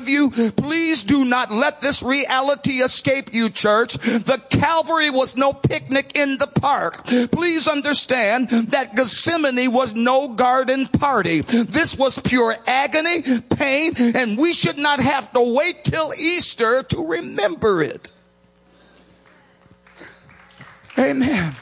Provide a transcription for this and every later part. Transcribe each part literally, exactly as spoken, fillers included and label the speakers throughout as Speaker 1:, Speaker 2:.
Speaker 1: of you. Please do not let this reality escape you, church. The Calvary was no picnic in the park. Please understand that Gethsemane was no garden party. This was pure agony, pain, and we should not have to wait till Easter to remember it. Amen.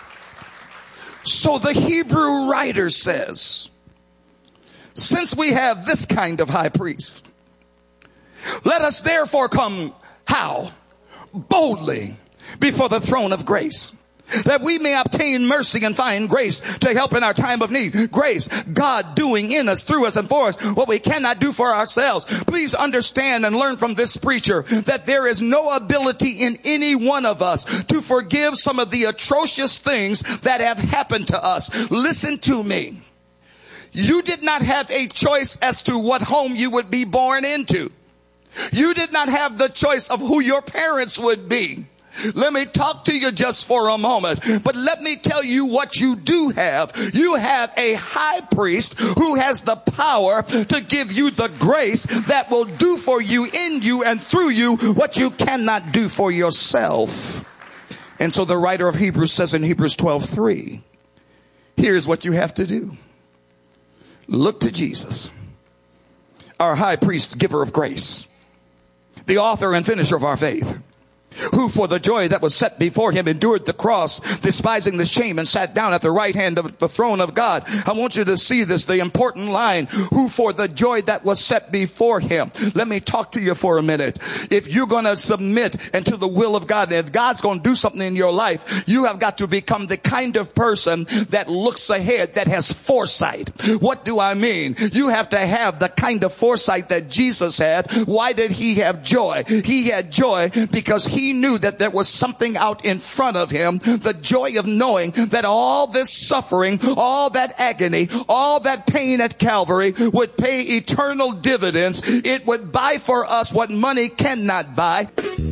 Speaker 1: So the Hebrew writer says, since we have this kind of high priest, let us therefore come, how? Boldly before the throne of grace, that we may obtain mercy and find grace to help in our time of need. Grace, God doing in us, through us, and for us what we cannot do for ourselves. Please understand and learn from this preacher that there is no ability in any one of us to forgive some of the atrocious things that have happened to us. Listen to me. You did not have a choice as to what home you would be born into. You did not have the choice of who your parents would be. Let me talk to you just for a moment, but let me tell you what you do have. You have a high priest who has the power to give you the grace that will do for you, in you, and through you what you cannot do for yourself. And so the writer of Hebrews says in Hebrews twelve three, here's what you have to do. Look to Jesus, our high priest, giver of grace, the author and finisher of our faith, who for the joy that was set before him endured the cross, despising the shame, and sat down at the right hand of the throne of God. I want you to see this, the important line, who for the joy that was set before him. Let me talk to you for a minute. If you're going to submit into the will of God, and if God's going to do something in your life, you have got to become the kind of person that looks ahead, that has foresight. What do I mean? You have to have the kind of foresight that Jesus had. Why did he have joy? He had joy because he He knew that there was something out in front of him, the joy of knowing that all this suffering, all that agony, all that pain at Calvary would pay eternal dividends. It would buy for us what money cannot buy.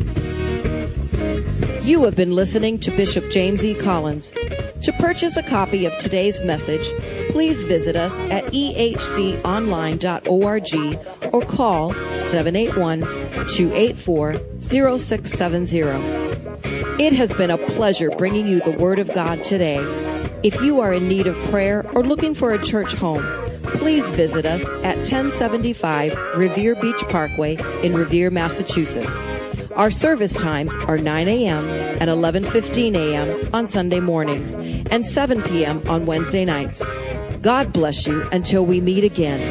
Speaker 2: You have been listening to Bishop James E. Collins. To purchase a copy of today's message, please visit us at e h c online dot org or call seven eight one, two eight four, zero six seven zero. It has been a pleasure bringing you the Word of God today. If you are in need of prayer or looking for a church home, please visit us at ten seventy-five Revere Beach Parkway in Revere, Massachusetts. Our service times are nine a.m. and eleven fifteen a.m. on Sunday mornings and seven p.m. on Wednesday nights. God bless you until we meet again.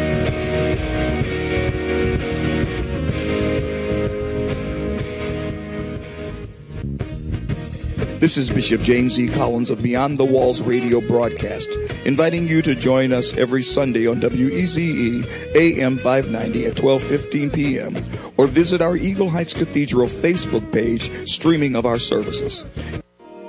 Speaker 1: This is Bishop James E. Collins of Beyond the Walls radio broadcast, inviting you to join us every Sunday on W E Z E A M five ninety at twelve fifteen p.m. or visit our Eagle Heights Cathedral Facebook page streaming of our services.